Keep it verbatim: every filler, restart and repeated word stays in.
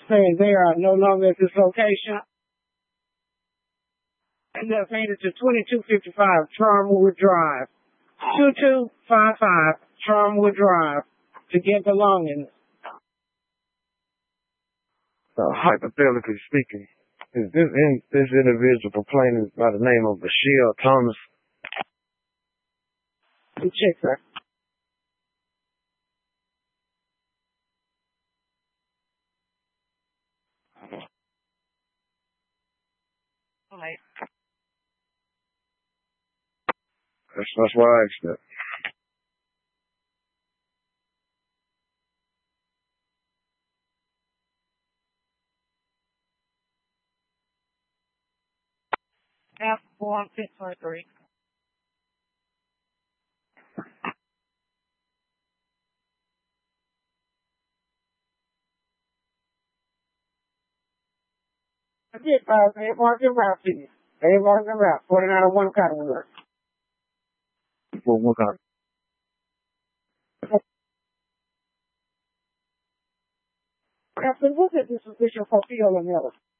saying they are no longer at this location. And they've made it to twenty-two fifty-five Charmwood Drive. twenty-two fifty-five Charmwood Drive to get belongings. Uh, hypothetically speaking, is this in, this individual complaining by the name of Michelle Thomas? Check her. Right. That's, that's why I asked that. F one six four three. I did, uh, they marked it route to you. They marked it route. forty-nine oh one Cottonwood. Well, what kind? Captain, look at this official for Field and Miller.